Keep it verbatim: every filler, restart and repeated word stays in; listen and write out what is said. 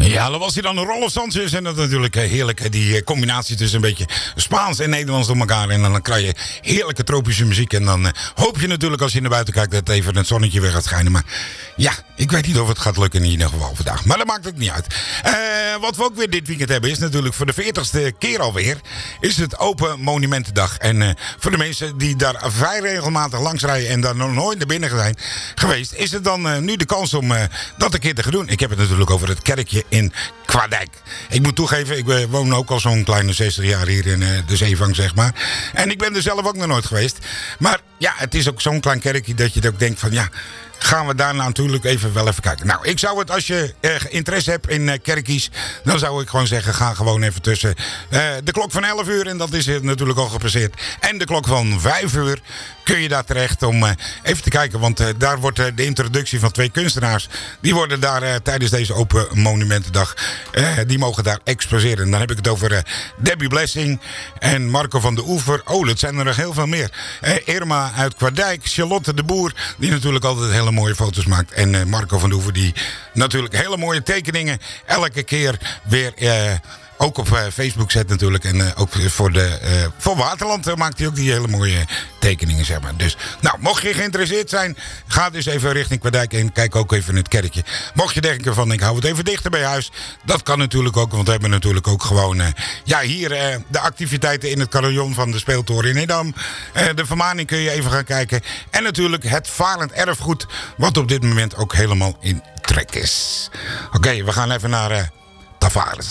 Ja, dat was hij dan, Rolf Sanchez. En dat natuurlijk heerlijk, die combinatie tussen een beetje Spaans en Nederlands door elkaar. En dan krijg je heerlijke tropische muziek. En dan uh, hoop je natuurlijk als je naar buiten kijkt dat even het zonnetje weer gaat schijnen. Maar ja, ik weet niet of het gaat lukken in ieder geval vandaag. Maar dat maakt het niet uit. Uh, wat we ook weer dit weekend hebben is natuurlijk voor de veertigste keer alweer is het Open Monumentendag. En uh, voor de mensen die daar vrij regelmatig langs rijden en daar nog nooit naar binnen zijn geweest, is het dan uh, nu de kans om uh, dat een keer te gaan doen. Ik heb het natuurlijk over het kerkje in Kwaardijk. Ik moet toegeven, ik uh, woon ook al zo'n kleine zestig jaar hier in uh, de Zeevang, zeg maar. En ik ben er zelf ook nog nooit geweest. Maar ja, het is ook zo'n klein kerkje dat je ook denkt van ja, gaan we daar natuurlijk even wel even kijken. Nou, ik zou het, als je uh, interesse hebt in uh, kerkjes, dan zou ik gewoon zeggen, ga gewoon even tussen uh, de klok van elf uur, en dat is uh, natuurlijk al gepasseerd, en de klok van vijf uur, kun je daar terecht om uh, even te kijken. Want uh, daar wordt uh, de introductie van twee kunstenaars, die worden daar uh, tijdens deze Open Monumentendag, uh, die mogen daar exposeren. En dan heb ik het over uh, Debbie Blessing en Marco van de Oever. Oh, dat zijn er nog heel veel meer. Uh, Irma uit Kwaardijk, Charlotte de Boer, die natuurlijk altijd hele mooie foto's maakt. En uh, Marco van de Oever, die natuurlijk hele mooie tekeningen elke keer weer Uh, ook op uh, Facebook zet natuurlijk. En uh, ook voor, de, uh, voor Waterland uh, maakt hij ook die hele mooie tekeningen, zeg maar. Dus, nou, mocht je geïnteresseerd zijn, ga dus even richting Kwaardijk en kijk ook even in het kerkje. Mocht je denken van, ik hou het even dichter bij huis, dat kan natuurlijk ook, want we hebben natuurlijk ook gewoon, uh, ja, hier uh, de activiteiten in het carillon van de Speeltoren in Edam. Uh, de vermaning kun je even gaan kijken. En natuurlijk het varend erfgoed, wat op dit moment ook helemaal in trek is. Oké, okay, we gaan even naar uh, Tavares.